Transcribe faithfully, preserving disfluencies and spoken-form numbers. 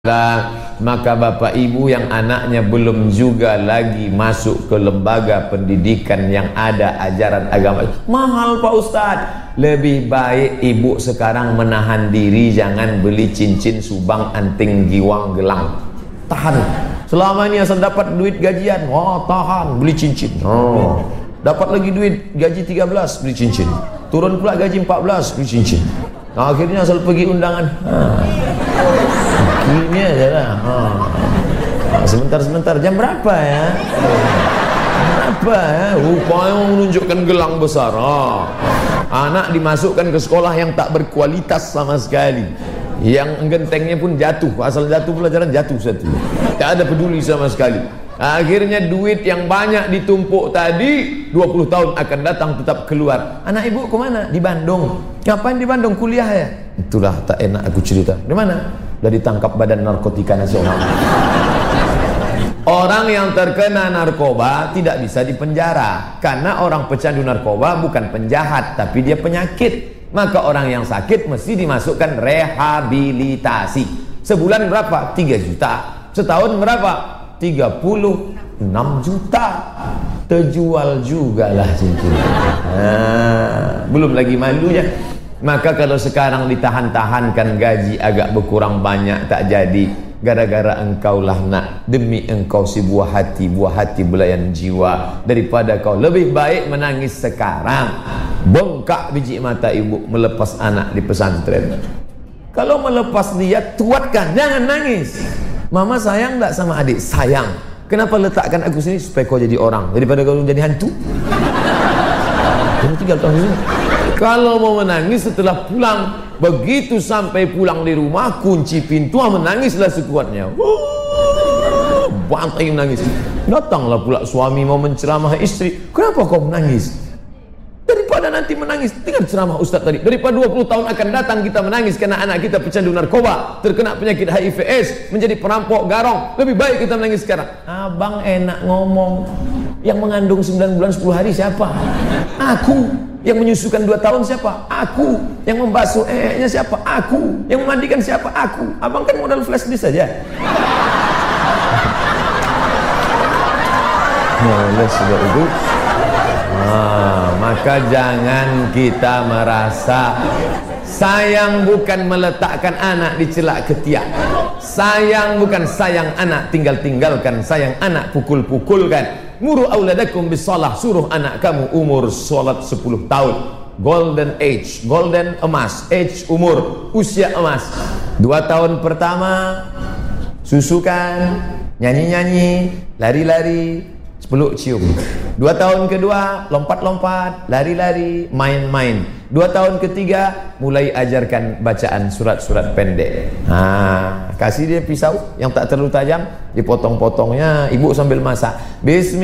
Maka bapak ibu yang anaknya belum juga lagi masuk ke lembaga pendidikan yang ada ajaran agama, mahal Pak Ustadz, lebih baik ibu sekarang menahan diri, jangan beli cincin, subang, anting, giwang, gelang. Tahan. Selama ini asal dapat duit gajian, oh tahan, beli cincin. Oh, dapat lagi duit gaji tiga belas, beli cincin. Turun pula gaji empat belas, beli cincin. Nah, akhirnya asal pergi undangan, ini aja lah. Sebentar-sebentar, jam berapa ya? Berapa ya? Rupanya menunjukkan gelang besar. Oh. Anak dimasukkan ke sekolah yang tak berkualitas sama sekali, yang gentengnya pun jatuh, asal jatuh pelajaran jatuh satu, tak ada peduli sama sekali. Akhirnya duit yang banyak ditumpuk tadi dua puluh tahun akan datang tetap keluar. Anak ibu kemana? Di Bandung. Ngapain di Bandung? Kuliah ya? Itulah tak enak aku cerita. Di mana? Sudah ditangkap Badan Narkotika Nasional. Orang yang terkena narkoba tidak bisa dipenjara, karena orang pecandu narkoba bukan penjahat, tapi dia penyakit. Maka orang yang sakit mesti dimasukkan rehabilitasi. Sebulan berapa? tiga juta. Setahun berapa? tiga puluh enam juta. Terjual juga lah cincin. Nah, belum lagi malunya. Maka kalau sekarang ditahan-tahankan gaji agak berkurang banyak, tak jadi, gara-gara engkaulah nak, demi engkau si buah hati, buah hati belayan jiwa. Daripada kau lebih baik menangis sekarang, bengkak biji mata ibu melepas anak di pesantren. Kalau melepas dia, tuatkan, jangan nangis. Mama sayang tak sama adik? Sayang. Kenapa letakkan aku sini? Supaya kau jadi orang, daripada kau jadi hantu. Tinggal tahun ini. Kalau mau menangis setelah pulang, begitu sampai pulang di rumah, kunci pintu, menangislah sekuatnya. Wuh, bantai menangis. Datanglah pula suami mau menceramah istri. Kenapa kau menangis? Daripada nanti menangis, tinggal ceramah Ustaz tadi. Daripada dua puluh tahun akan datang kita menangis karena anak kita pecandu narkoba, terkena penyakit H I V AIDS, menjadi perampok garong. Lebih baik kita menangis sekarang. Abang enak ngomong. Yang mengandung sembilan bulan sepuluh hari siapa? Aku. Yang menyusukan dua tahun siapa? Aku. Yang membasuh eh-nya siapa? Aku. Yang memandikan siapa? Aku. Abang kan modal flash disk saja. Nah, sudah itu. Nah, maka jangan kita merasa sayang bukan meletakkan anak di celak ketiak. Sayang bukan sayang anak tinggal-tinggalkan, sayang anak pukul-pukulkan. Muru auladakum bisalah, suruh anak kamu umur salat sepuluh tahun. Golden age, golden emas, age umur, usia emas. Dua tahun pertama susukan, nyanyi-nyanyi, lari-lari, peluk cium. Dua tahun kedua lompat-lompat, lari-lari, main-main. Dua tahun ketiga mulai ajarkan bacaan surat-surat pendek. Nah, kasih dia pisau yang tak terlalu tajam, dipotong-potongnya ibu sambil masak. Bismillah.